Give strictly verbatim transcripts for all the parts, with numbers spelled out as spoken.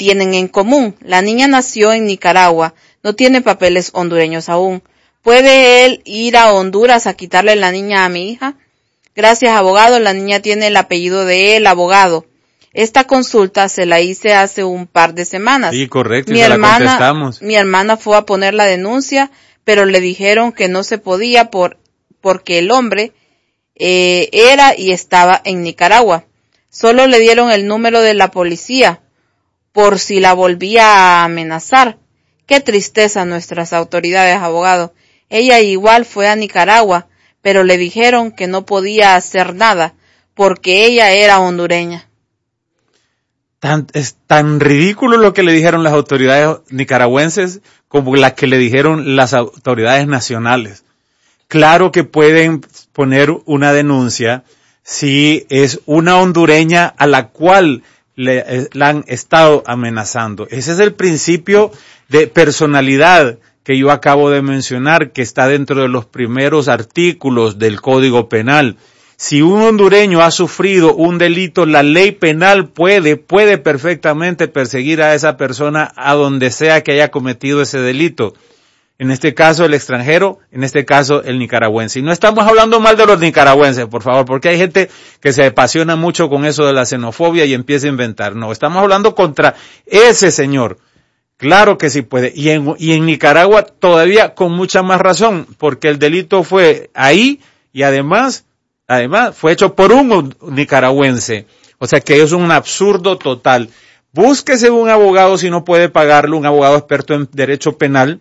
tienen en común. La niña nació en Nicaragua, no tiene papeles hondureños aún. ¿Puede él ir a Honduras a quitarle la niña a mi hija? Gracias, abogado. La niña tiene el apellido de él, abogado. Esta consulta se la hice hace un par de semanas. Sí, correcto, y mi se hermana, la contestamos. Mi hermana fue a poner la denuncia, pero le dijeron que no se podía por, porque el hombre eh, era y estaba en Nicaragua. Solo le dieron el número de la policía por si la volvía a amenazar. Qué tristeza nuestras autoridades, abogado. Ella igual fue a Nicaragua, pero le dijeron que no podía hacer nada porque ella era hondureña. Tan, es tan ridículo lo que le dijeron las autoridades nicaragüenses como las que le dijeron las autoridades nacionales. Claro que pueden poner una denuncia si es una hondureña a la cual le, la han estado amenazando. Ese es el principio de personalidad que yo acabo de mencionar, que está dentro de los primeros artículos del Código Penal. Si un hondureño ha sufrido un delito, la ley penal puede, puede perfectamente perseguir a esa persona a donde sea que haya cometido ese delito. En este caso el extranjero, en este caso el nicaragüense. Y no estamos hablando mal de los nicaragüenses, por favor, porque hay gente que se apasiona mucho con eso de la xenofobia y empieza a inventar. No, estamos hablando contra ese señor. Claro que sí puede. Y en, y en Nicaragua todavía con mucha más razón, porque el delito fue ahí y además... Además, fue hecho por un nicaragüense. O sea que es un absurdo total. Búsquese un abogado si no puede pagarlo, un abogado experto en derecho penal.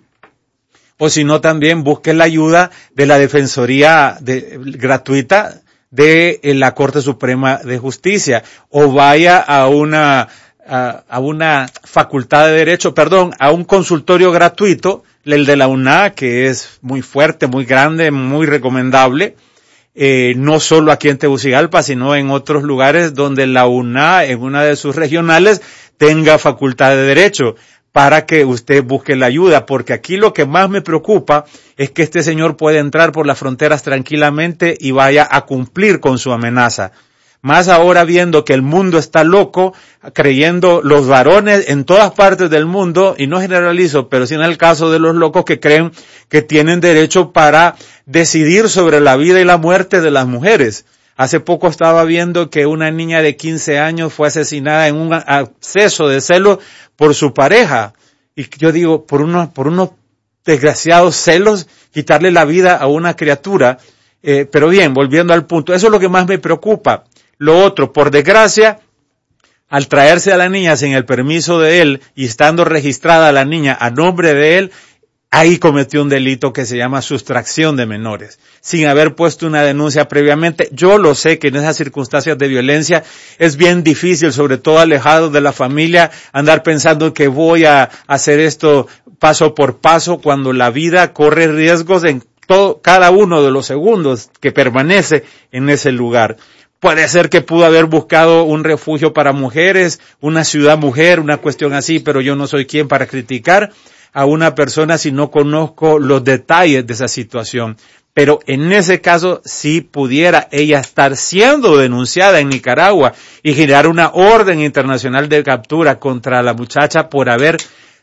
O si no, también busque la ayuda de la Defensoría de, gratuita de la Corte Suprema de Justicia. O vaya a una, a, a una facultad de derecho, perdón, a un consultorio gratuito, el de la U N A, que es muy fuerte, muy grande, muy recomendable. Eh, no solo aquí en Tegucigalpa, sino en otros lugares donde la U N A, en una de sus regionales, tenga facultad de derecho para que usted busque la ayuda, porque aquí lo que más me preocupa es que este señor puede entrar por las fronteras tranquilamente y vaya a cumplir con su amenaza. Más ahora viendo que el mundo está loco, creyendo los varones en todas partes del mundo, y no generalizo, pero sí en el caso de los locos que creen que tienen derecho para decidir sobre la vida y la muerte de las mujeres. Hace poco estaba viendo que una niña de quince años fue asesinada en un acceso de celos por su pareja. Y yo digo, por unos, por unos desgraciados celos, quitarle la vida a una criatura. Eh, pero bien, volviendo al punto, eso es lo que más me preocupa. Lo otro, por desgracia, al traerse a la niña sin el permiso de él y estando registrada la niña a nombre de él, ahí cometió un delito que se llama sustracción de menores, sin haber puesto una denuncia previamente. Yo lo sé que en esas circunstancias de violencia es bien difícil, sobre todo alejado de la familia, andar pensando que voy a hacer esto paso por paso cuando la vida corre riesgos en todo, cada uno de los segundos que permanece en ese lugar. Puede ser que pudo haber buscado un refugio para mujeres, una ciudad mujer, una cuestión así, pero yo no soy quien para criticar a una persona si no conozco los detalles de esa situación. Pero en ese caso, si pudiera ella estar siendo denunciada en Nicaragua y generar una orden internacional de captura contra la muchacha por haber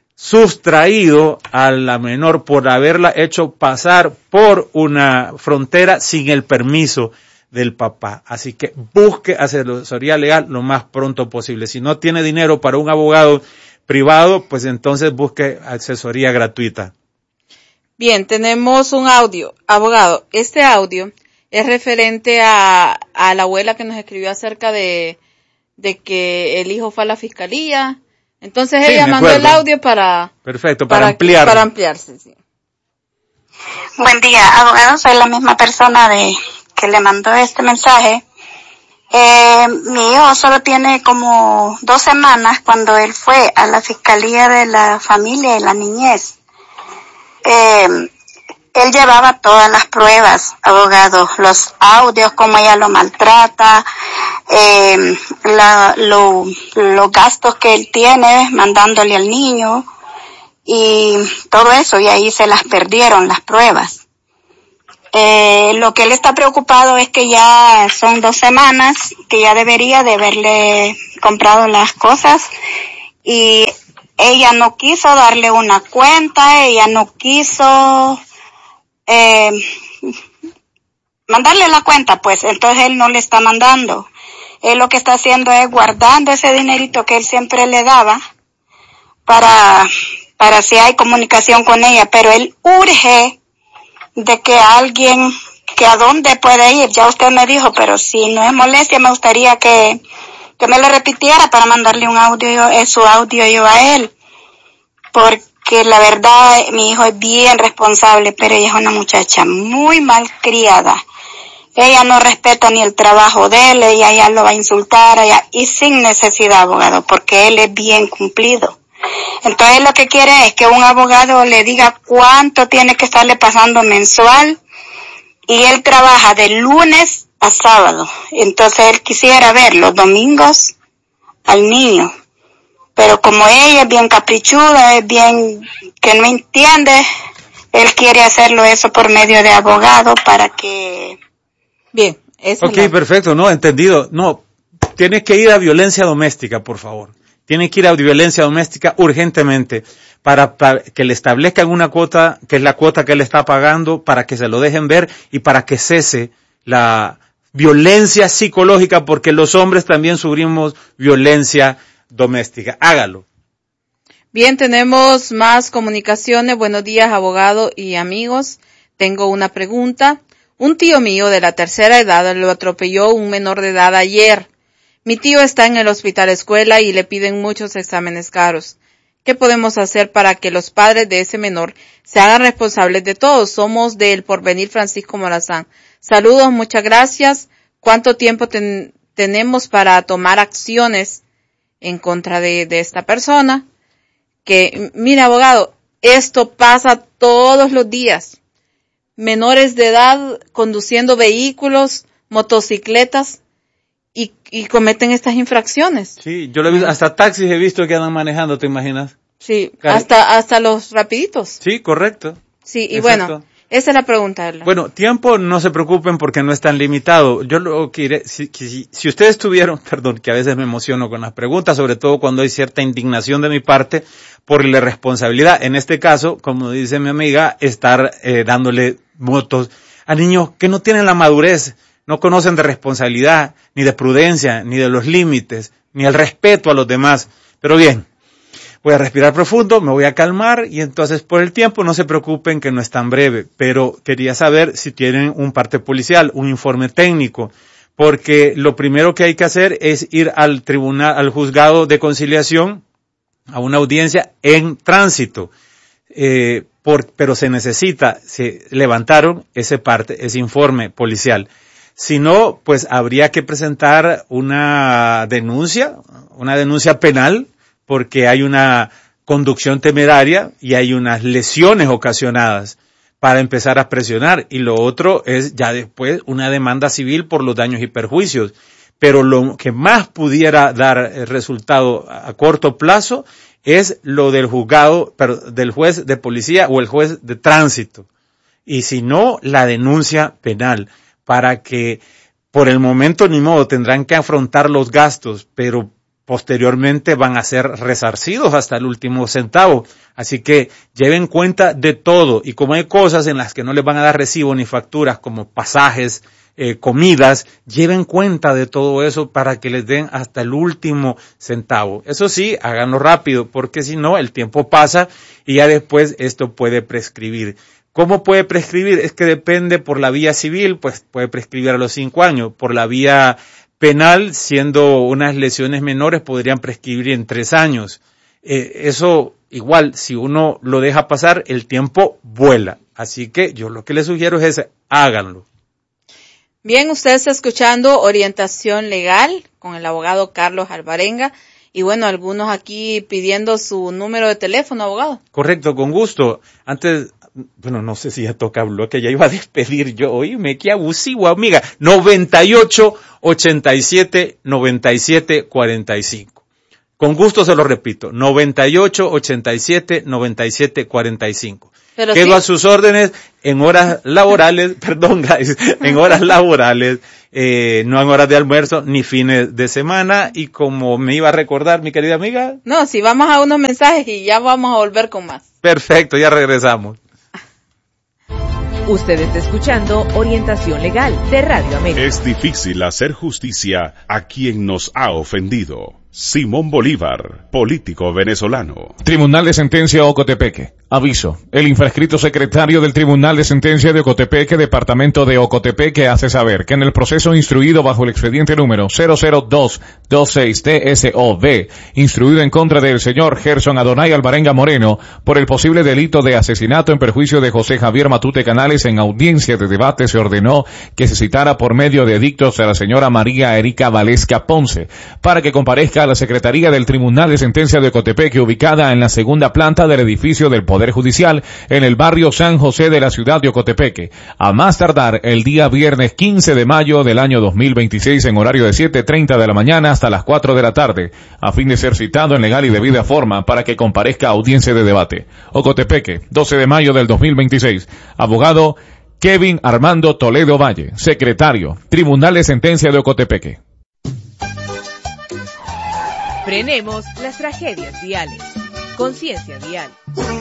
sustraído a la menor, por haberla hecho pasar por una frontera sin el permiso del papá. Así que busque asesoría legal lo más pronto posible. Si no tiene dinero para un abogado privado, pues entonces busque asesoría gratuita. Bien, tenemos un audio. Abogado, este audio es referente a, a la abuela que nos escribió acerca de, de que el hijo fue a la fiscalía. Entonces sí, ella mandó acuerdo. el audio para... Perfecto, para, para ampliar. Para ampliarse, sí. Buen día, abogado. Soy la misma persona de que le mandó este mensaje. Eh, mi hijo solo tiene como dos semanas cuando él fue a la Fiscalía de la Familia y la Niñez. Eh, él llevaba todas las pruebas, abogado, los audios, cómo ella lo maltrata, eh, la, lo, los gastos que él tiene mandándole al niño y todo eso, y ahí se las perdieron las pruebas. Eh, lo que él está preocupado es que ya son dos semanas, que ya debería de haberle comprado las cosas y ella no quiso darle una cuenta, ella no quiso eh, mandarle la cuenta, pues entonces él no le está mandando. Él lo que está haciendo es guardando ese dinerito que él siempre le daba para, para si hay comunicación con ella, pero él urge de que alguien, que a dónde puede ir, ya usted me dijo, pero si no es molestia me gustaría que, que me lo repitiera para mandarle un audio, eh, su audio yo a él, porque la verdad mi hijo es bien responsable, pero ella es una muchacha muy malcriada. Ella no respeta ni el trabajo de él, ella ya lo va a insultar, ella, y sin necesidad, abogado, porque él es bien cumplido. Entonces lo que quiere es que un abogado le diga cuánto tiene que estarle pasando mensual, y él trabaja de lunes a sábado. Entonces él quisiera ver los domingos al niño. Pero como ella es bien caprichuda, es bien que no entiende, él quiere hacerlo eso por medio de abogado para que... Bien, eso Ok, es la... perfecto, no, entendido. No, tienes que ir a violencia doméstica, por favor. Tiene que ir a violencia doméstica urgentemente para, para que le establezcan una cuota, que es la cuota que él está pagando, para que se lo dejen ver y para que cese la violencia psicológica, porque los hombres también sufrimos violencia doméstica. Hágalo. Bien, tenemos más comunicaciones. Buenos días, abogado y amigos. Tengo una pregunta. Un tío mío de la tercera edad lo atropelló un menor de edad ayer. Mi tío está en el hospital escuela y le piden muchos exámenes caros. ¿Qué podemos hacer para que los padres de ese menor se hagan responsables de todo? Somos del Porvenir Francisco Morazán. Saludos, muchas gracias. ¿Cuánto tiempo ten, tenemos para tomar acciones en contra de, de esta persona? Que, mira, abogado, esto pasa todos los días. Menores de edad conduciendo vehículos, motocicletas, y, y cometen estas infracciones. Sí, yo lo he visto, hasta taxis he visto que andan manejando, ¿te imaginas? Sí, Cari- hasta hasta los rapiditos. Sí, correcto. Sí, y Exacto. bueno, esa es la pregunta. Erla. Bueno, tiempo no se preocupen porque no es tan limitado. Yo lo quiero, si, si, si ustedes tuvieron, perdón, que a veces me emociono con las preguntas, sobre todo cuando hay cierta indignación de mi parte por la responsabilidad. En este caso, como dice mi amiga, estar eh, dándole motos a niños que no tienen la madurez, no conocen de responsabilidad, ni de prudencia, ni de los límites, ni el respeto a los demás. Pero bien, voy a respirar profundo, me voy a calmar y entonces por el tiempo no se preocupen que no es tan breve, pero quería saber si tienen un parte policial, un informe técnico, porque lo primero que hay que hacer es ir al tribunal, al juzgado de conciliación, a una audiencia en tránsito, eh, por, pero se necesita, se levantaron ese parte, ese informe policial. Si no, pues habría que presentar una denuncia, una denuncia penal, porque hay una conducción temeraria y hay unas lesiones ocasionadas para empezar a presionar. Y lo otro es ya después una demanda civil por los daños y perjuicios. Pero lo que más pudiera dar resultado a corto plazo es lo del juzgado, pero del juez de policía o el juez de tránsito. Y si no, la denuncia penal, para que por el momento ni modo tendrán que afrontar los gastos, pero posteriormente van a ser resarcidos hasta el último centavo. Así que lleven cuenta de todo. Y como hay cosas en las que no les van a dar recibo ni facturas, como pasajes, eh, comidas, lleven cuenta de todo eso para que les den hasta el último centavo. Eso sí, háganlo rápido, porque si no, el tiempo pasa y ya después esto puede prescribir. ¿Cómo puede prescribir? Es que depende por la vía civil, pues puede prescribir a los cinco años. Por la vía penal, siendo unas lesiones menores, podrían prescribir en tres años. Eh, eso, igual, si uno lo deja pasar, el tiempo vuela. Así que yo lo que les sugiero es ese, háganlo. Bien, usted está escuchando Orientación Legal con el abogado Carlos Alvarenga. Y bueno, algunos aquí pidiendo su número de teléfono, abogado. Correcto, con gusto. Antes... Bueno, no sé si ya toca bloque, ya iba a despedir yo. Oíme, qué abusivo, amiga. noventa y ocho, ochenta y siete, noventa y siete, cuarenta y cinco. Con gusto se lo repito. noventa y ocho, ochenta y siete, noventa y siete, cuarenta y cinco. Pero Quedo sí. a sus órdenes en horas laborales, perdón, guys, en horas laborales, eh, no en horas de almuerzo ni fines de semana. Y como me iba a recordar mi querida amiga. No, si vamos a unos mensajes y ya vamos a volver con más. Perfecto, ya regresamos. Usted está escuchando Orientación Legal de Radio América. Es difícil hacer justicia a quien nos ha ofendido. Simón Bolívar, político venezolano. Tribunal de Sentencia Ocotepeque. Aviso. El infrascrito secretario del Tribunal de Sentencia de Ocotepeque, Departamento de Ocotepeque, hace saber que en el proceso instruido bajo el expediente número cero cero dos veintiséis T S O B, instruido en contra del señor Gerson Adonai Alvarenga Moreno por el posible delito de asesinato en perjuicio de José Javier Matute Canales, en audiencia de debate se ordenó que se citara por medio de edictos a la señora María Erika Valesca Ponce para que comparezca a la Secretaría del Tribunal de Sentencia de Ocotepeque, ubicada en la segunda planta del edificio del Poder Judicial en el barrio San José de la ciudad de Ocotepeque, a más tardar el día viernes quince de mayo del año dos mil veintiséis en horario de siete treinta de la mañana hasta las cuatro de la tarde, a fin de ser citado en legal y debida forma para que comparezca a audiencia de debate. Ocotepeque, doce de mayo del dos mil veintiséis. Abogado Kevin Armando Toledo Valle, secretario, Tribunal de Sentencia de Ocotepeque. Frenemos las tragedias viales. Conciencia vial.